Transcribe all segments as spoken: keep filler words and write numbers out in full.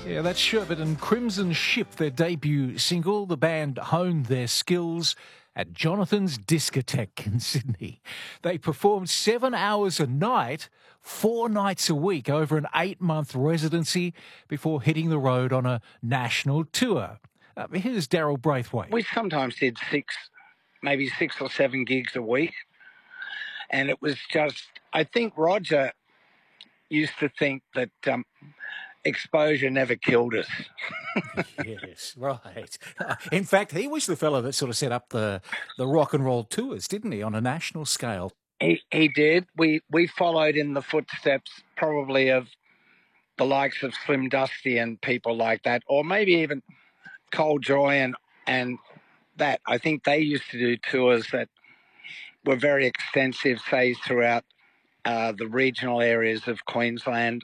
Yeah, that's Sherbet and Crimson Ship, their debut single. The band honed their skills at Jonathan's Discotheque in Sydney. They performed seven hours a night, four nights a week over an eight-month residency before hitting the road on a national tour. Uh, here's Daryl Braithwaite. We sometimes did six, maybe six or seven gigs a week. And it was just, I think Roger used to think that um, exposure never killed us. Yes, right. Uh, in fact, he was the fellow that sort of set up the, the rock and roll tours, didn't he, on a national scale? He, he did. We, we followed in the footsteps probably of the likes of Slim Dusty and people like that, or maybe even Cold Joy and, and that. I think they used to do tours that were very extensive, say, throughout uh, the regional areas of Queensland,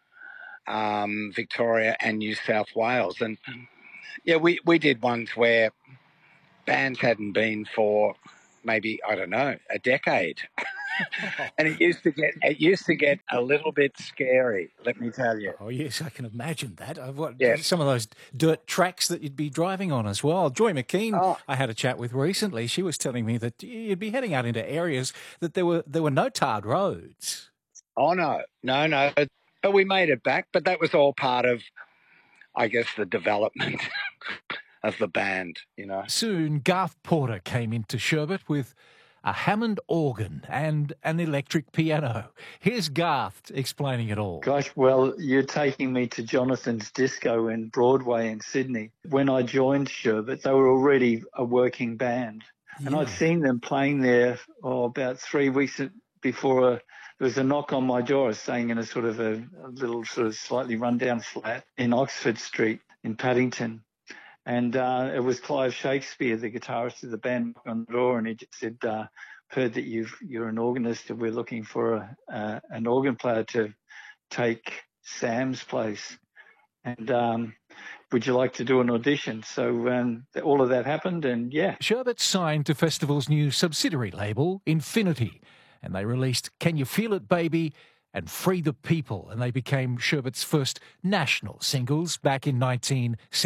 um, Victoria and New South Wales. And, yeah, we, we did ones where bands hadn't been for maybe, I don't know, a decade. And it used to get it used to get a little bit scary, let me tell you. Oh, yes, I can imagine that. I've got Yeah. some of those dirt tracks that you'd be driving on as well. Joy McKean, Oh. I had a chat with recently. She was telling me that you'd be heading out into areas that there were there were no tarred roads. Oh, no, no, no. But we made it back. But that was all part of, I guess, the development of the band, you know. Soon, Garth Porter came into Sherbet with a Hammond organ and an electric piano. Here's Garth explaining it all. Gosh, well, you're taking me to Jonathan's Disco in Broadway in Sydney. When I joined Sherbet, they were already a working band. And Yeah. I'd seen them playing there oh, about three weeks before a, there was a knock on my door. I was staying in a sort of a, a little sort of slightly rundown flat in Oxford Street in Paddington. And uh, it was Clive Shakespeare, the guitarist of the band, on the door, and he just said, uh, heard that you've, you're an organist and we're looking for a, uh, an organ player to take Sam's place. And um, would you like to do an audition? So um, all of that happened, and yeah. Sherbet signed to Festival's new subsidiary label, Infinity, and they released Can You Feel It, Baby? And Free the People, and they became Sherbet's first national singles back in nineteen seventy.